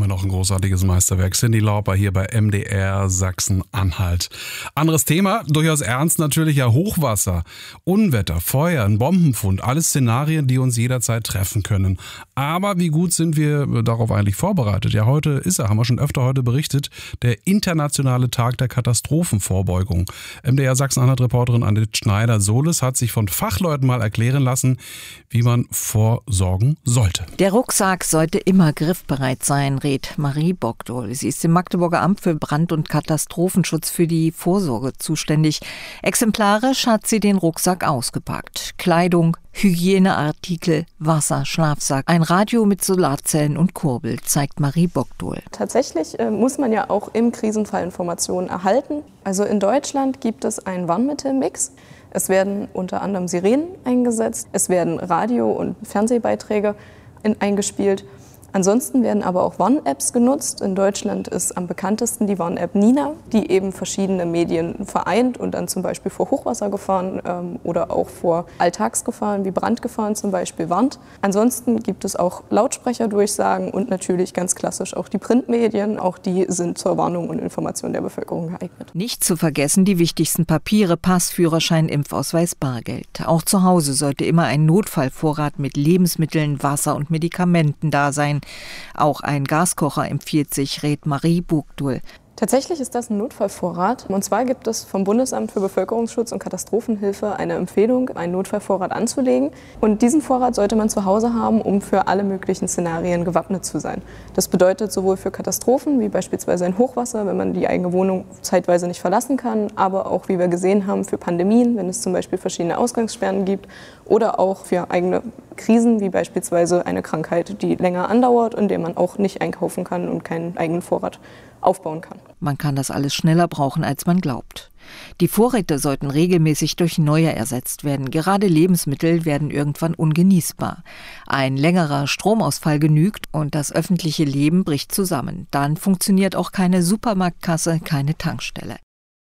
immer noch ein großartiges Meisterwerk. Cyndi Lauper hier bei MDR Sachsen-Anhalt. Anderes Thema, durchaus ernst natürlich, ja, Hochwasser, Unwetter, Feuer, ein Bombenfund, alles Szenarien, die uns jederzeit treffen können. Aber wie gut sind wir darauf eigentlich vorbereitet? Ja, heute ist haben wir schon öfter heute berichtet, der internationale Tag der Katastrophenvorbeugung. MDR Sachsen-Anhalt-Reporterin Annette Schneider-Sohles hat sich von Fachleuten mal erklären lassen, wie man vorsorgen sollte. Der Rucksack sollte immer griffbereit sein, rät Marie Bogdol. Sie ist im Magdeburger Amt für Brand- und Katastrophenschutz für die Vorsorge zuständig. Exemplarisch hat sie den Rucksack ausgepackt. Kleidung, Hygieneartikel, Wasser, Schlafsack, ein Radio mit Solarzellen und Kurbel, zeigt Marie Bogdol. Tatsächlich muss man ja auch im Krisenfall Informationen erhalten. Also in Deutschland gibt es einen Warnmittelmix. Es werden unter anderem Sirenen eingesetzt, es werden Radio- und Fernsehbeiträge eingespielt. Ansonsten werden aber auch Warn-Apps genutzt. In Deutschland ist am bekanntesten die Warn-App Nina, die eben verschiedene Medien vereint und dann zum Beispiel vor Hochwassergefahren oder auch vor Alltagsgefahren wie Brandgefahren zum Beispiel warnt. Ansonsten gibt es auch Lautsprecherdurchsagen und natürlich ganz klassisch auch die Printmedien. Auch die sind zur Warnung und Information der Bevölkerung geeignet. Nicht zu vergessen die wichtigsten Papiere, Pass, Führerschein, Impfausweis, Bargeld. Auch zu Hause sollte immer ein Notfallvorrat mit Lebensmitteln, Wasser und Medikamenten da sein. Auch ein Gaskocher empfiehlt sich, rät Marie Bogdol. Tatsächlich ist das ein Notfallvorrat. Und zwar gibt es vom Bundesamt für Bevölkerungsschutz und Katastrophenhilfe eine Empfehlung, einen Notfallvorrat anzulegen. Und diesen Vorrat sollte man zu Hause haben, um für alle möglichen Szenarien gewappnet zu sein. Das bedeutet sowohl für Katastrophen, wie beispielsweise ein Hochwasser, wenn man die eigene Wohnung zeitweise nicht verlassen kann, aber auch, wie wir gesehen haben, für Pandemien, wenn es zum Beispiel verschiedene Ausgangssperren gibt, oder auch für eigene Krisen, wie beispielsweise eine Krankheit, die länger andauert, in der man auch nicht einkaufen kann und keinen eigenen Vorrat aufbauen kann. Man kann das alles schneller brauchen, als man glaubt. Die Vorräte sollten regelmäßig durch neue ersetzt werden. Gerade Lebensmittel werden irgendwann ungenießbar. Ein längerer Stromausfall genügt und das öffentliche Leben bricht zusammen. Dann funktioniert auch keine Supermarktkasse, keine Tankstelle.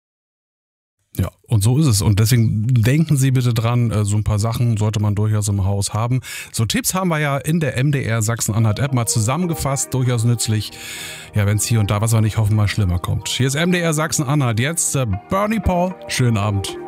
Ja, und so ist es. Und deswegen denken Sie bitte dran, so ein paar Sachen sollte man durchaus im Haus haben. So Tipps haben wir ja in der MDR Sachsen-Anhalt-App mal zusammengefasst, durchaus nützlich. Ja, wenn es hier und da, was wir nicht hoffen, mal schlimmer kommt. Hier ist MDR Sachsen-Anhalt, jetzt Bernie Paul. Schönen Abend.